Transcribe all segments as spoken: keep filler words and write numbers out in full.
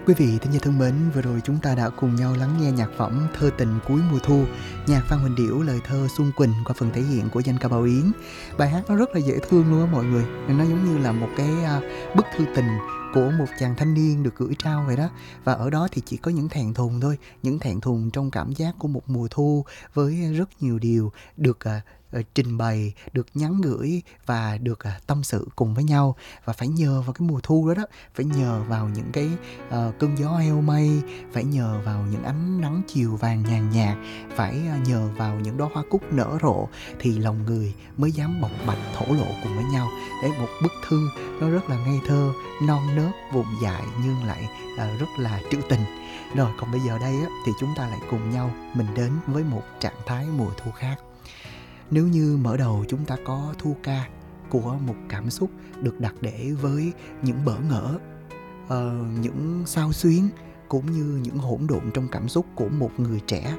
Quý vị thính giả thân mến, vừa rồi chúng ta đã cùng nhau lắng nghe nhạc phẩm Thơ tình cuối mùa thu, nhạc Phan Huỳnh Điểu, lời thơ Xuân Quỳnh qua phần thể hiện của danh ca Bảo Yến. Bài hát nó rất là dễ thương luôn á mọi người, nó giống như là một cái uh, bức thư tình của một chàng thanh niên được gửi trao vậy đó. Và ở đó thì chỉ có những thẹn thùng thôi, những thẹn thùng trong cảm giác của một mùa thu với rất nhiều điều được uh, uh, trình bày, được nhắn gửi và được uh, tâm sự cùng với nhau. Và phải nhờ vào cái mùa thu đó đó, phải nhờ vào những cái uh, cơn gió heo mây, phải nhờ vào những ánh nắng chiều vàng nhàn nhạt, phải uh, nhờ vào những đóa hoa cúc nở rộ thì lòng người mới dám bộc bạch thổ lộ cùng với nhau. Đấy, một bức thư nó rất là ngây thơ, non nớt, vụng dại nhưng lại uh, rất là trữ tình. Rồi còn bây giờ đây á, thì chúng ta lại cùng nhau mình đến với một trạng thái mùa thu khác. Nếu như mở đầu chúng ta có thu ca của một cảm xúc được đặt để với những bỡ ngỡ, uh, những xao xuyến cũng như những hỗn độn trong cảm xúc của một người trẻ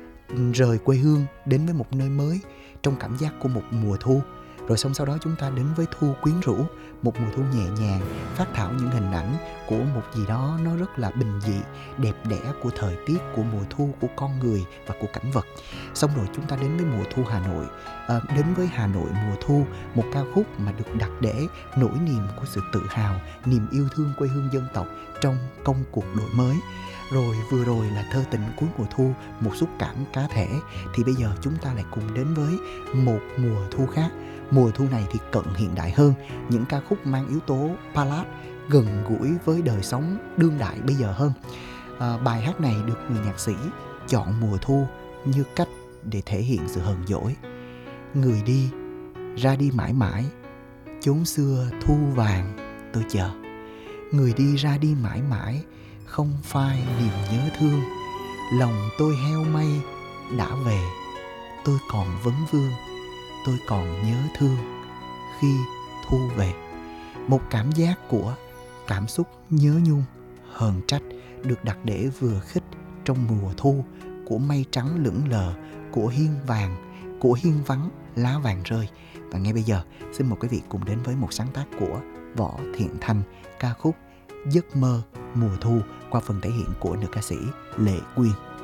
rời quê hương đến với một nơi mới trong cảm giác của một mùa thu. Rồi xong sau đó chúng ta đến với thu quyến rũ, một mùa thu nhẹ nhàng, phát thảo những hình ảnh của một gì đó nó rất là bình dị, đẹp đẽ của thời tiết, của mùa thu, của con người và của cảnh vật. Xong rồi chúng ta đến với mùa thu Hà Nội, à, đến với Hà Nội mùa thu, một ca khúc mà được đặt để nỗi niềm của sự tự hào, niềm yêu thương quê hương dân tộc trong công cuộc đổi mới. Rồi vừa rồi là thơ tình cuối mùa thu, một xúc cảm cá thể. Thì bây giờ chúng ta lại cùng đến với một mùa thu khác. Mùa thu này thì cận hiện đại hơn, những ca khúc mang yếu tố ballad, gần gũi với đời sống đương đại bây giờ hơn. À, bài hát này được người nhạc sĩ chọn mùa thu như cách để thể hiện sự hờn dỗi. Người đi, ra đi mãi mãi, chốn xưa thu vàng tôi chờ. Người đi ra đi mãi mãi, không phai niềm nhớ thương. Lòng tôi heo mây đã về, tôi còn vấn vương, tôi còn nhớ thương khi thu về. Một cảm giác của cảm xúc nhớ nhung, hờn trách được đặt để vừa khích trong mùa thu, của mây trắng lững lờ, của hiên vàng, của hiên vắng lá vàng rơi. Và ngay bây giờ xin mời quý vị cùng đến với một sáng tác của Võ Thiện Thanh, ca khúc Giấc mơ mùa thu qua phần thể hiện của nữ ca sĩ Lệ Quyên.